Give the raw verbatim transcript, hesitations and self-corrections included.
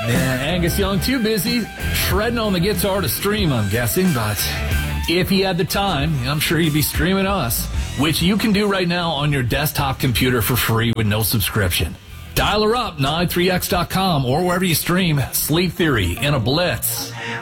Yeah, Angus Young too busy shredding on the guitar to stream, I'm guessing, but if he had the time, I'm sure he'd be streaming us, which you can do right now on your desktop computer for free with no subscription. Dial her up, nine three x dot com, or wherever you stream Sleep Theory in a Blitz.